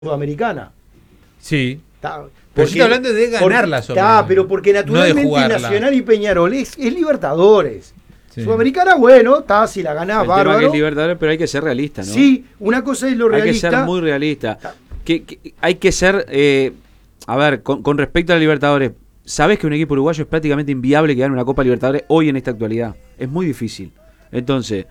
Sudamericana. Sí. Está, Pero yo estoy hablando de ganar la Sudamericana. Pero porque naturalmente no de Nacional y Peñarol es Libertadores. Sí. Sudamericana, bueno, está, si la ganás, El tema bárbaro. que es Libertadores, pero hay que ser realista, ¿no? Sí, una cosa es lo realista. Hay que ser muy realista. Que hay que ser, a ver, con respecto a la Libertadores, sabés que un equipo uruguayo es prácticamente inviable que gane una Copa Libertadores hoy en esta actualidad. Es muy difícil. Entonces,